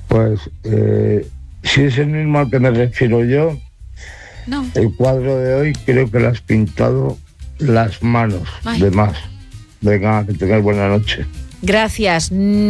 Pues si es el mismo al que me refiero yo, No. el cuadro de hoy creo que le has pintado las manos Ay. de más. Venga, que tengáis buena noche. Gracias.